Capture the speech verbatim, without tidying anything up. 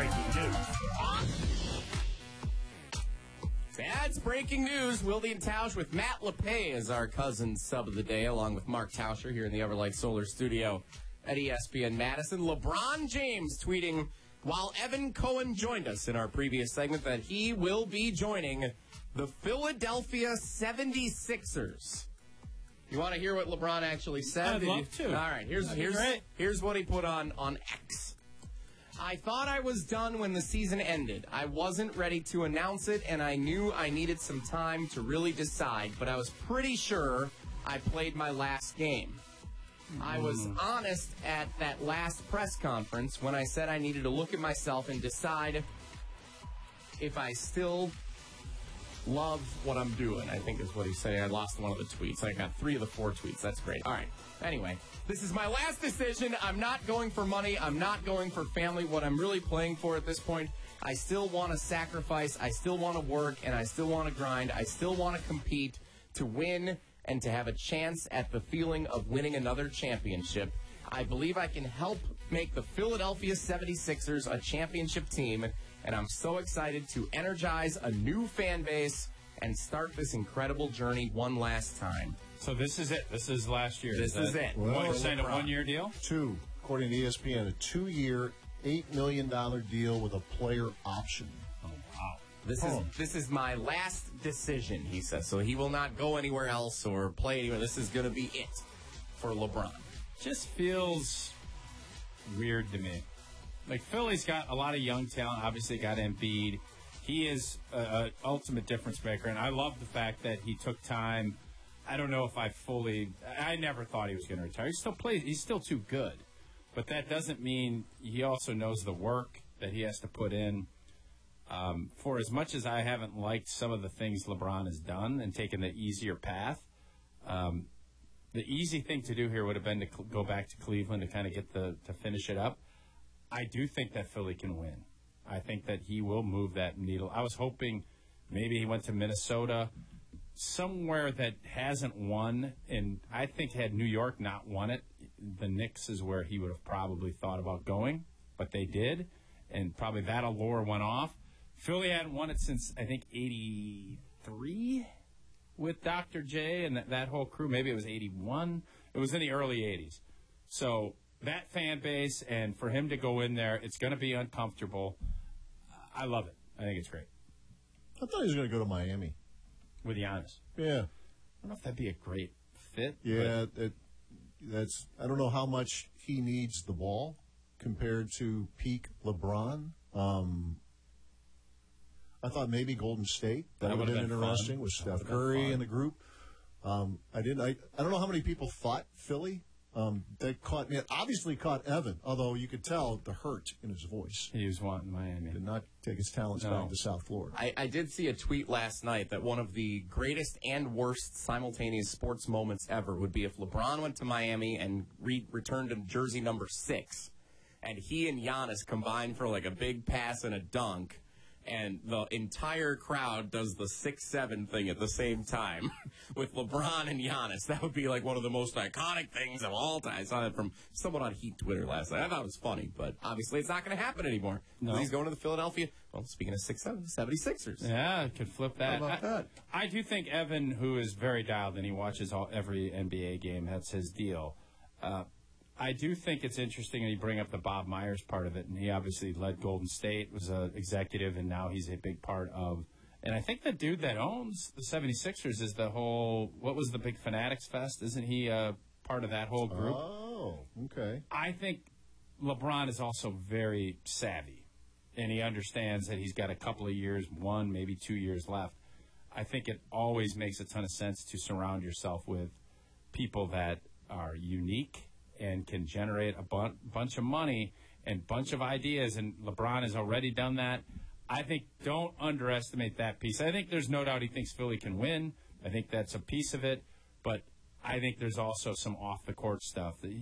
breaking news. That's breaking news. Wilde and Tausch with Matt LePay as our cousin sub of the day, along with Mark Tauscher here in the Everlight Solar Studio at E S P N Madison. LeBron James tweeting while Evan Cohen joined us in our previous segment that he will be joining the Philadelphia seventy-sixers. You want to hear what LeBron actually said? I'd love to. All right, here's That'd be here's great. here's what he put on on X. I thought I was done when the season ended. I wasn't ready to announce it, and I knew I needed some time to really decide, but I was pretty sure I played my last game. I was honest at that last press conference when I said I needed to look at myself and decide if I still love what I'm doing, I think is what he's saying. I lost one of the tweets. I got three of the four tweets. That's great. All right. Anyway, this is my last decision. I'm not going for money. I'm not going for family. What I'm really playing for at this point, I still want to sacrifice. I still want to work, and I still want to grind. I still want to compete to win and to have a chance at the feeling of winning another championship. I believe I can help make the Philadelphia seventy-sixers a championship team, and I'm so excited to energize a new fan base and start this incredible journey one last time. So this is it. This is last year. This is, is it. Well, you signed a one-year deal? Two, according to E S P N, a two-year, eight million dollars deal with a player option. Oh, wow. This oh. is this is my last decision, he says. So he will not go anywhere else or play anywhere. This is going to be it for LeBron. Just feels weird to me. Like, Philly's got a lot of young talent. Obviously got Embiid. He is an ultimate difference maker, and I love the fact that he took time. I don't know if I fully – I never thought he was going to retire. He still plays – he's still too good. But that doesn't mean he also knows the work that he has to put in. Um, for as much as I haven't liked some of the things LeBron has done and taken the easier path, um, the easy thing to do here would have been to cl- go back to Cleveland to kind of get the – to finish it up. I do think that Philly can win. I think that he will move that needle. I was hoping maybe he went to Minnesota, somewhere that hasn't won. And I think had New York not won it, the Knicks is where he would have probably thought about going. But they did, and probably that allure went off. Philly hadn't won it since, I think, eighty-three with Doctor J and that, that whole crew. Maybe it was eighty-one. It was in the early eighties. So that fan base, and for him to go in there, it's going to be uncomfortable. I love it. I think it's great. I thought he was going to go to Miami. With Giannis. Yeah. I don't know if that'd be a great fit. Yeah, it, that's. I don't know how much he needs the ball compared to peak LeBron. Um, I thought maybe Golden State. That, that would have been, been interesting with Steph Curry and the group. Um, I didn't. I, I don't know how many people thought Philly. Um, that caught me. Obviously caught Evan, although you could tell the hurt in his voice. He was wanting Miami. Did not take his talents no. back to South Florida. I, I did see a tweet last night that one of the greatest and worst simultaneous sports moments ever would be if LeBron went to Miami and re- returned to jersey number six, and he and Giannis combined for like a big pass and a dunk, and the entire crowd does the six seven thing at the same time with LeBron and Giannis. That would be like one of the most iconic things of all time. I saw that from someone on Heat Twitter last night. I thought it was funny, but obviously it's not going to happen anymore. No. He's going to the Philadelphia, well, speaking of six seven, seventy-sixers. Yeah, could flip that. How about that? I, I do think Evan, who is very dialed and he watches all, every N B A game, that's his deal. Uh, I do think it's interesting that you bring up the Bob Myers part of it, and he obviously led Golden State, was an executive, and now he's a big part of. And I think the dude that owns the seventy-sixers is the whole, what was the big Fanatics Fest? Isn't he uh, part of that whole group? Oh, okay. I think LeBron is also very savvy, and he understands that he's got a couple of years, one, maybe two years left. I think it always makes a ton of sense to surround yourself with people that are unique and can generate a bu- bunch of money and bunch of ideas, and LeBron has already done that. I think don't underestimate that piece. I think there's no doubt he thinks Philly can win. I think that's a piece of it, but I think there's also some off-the-court stuff that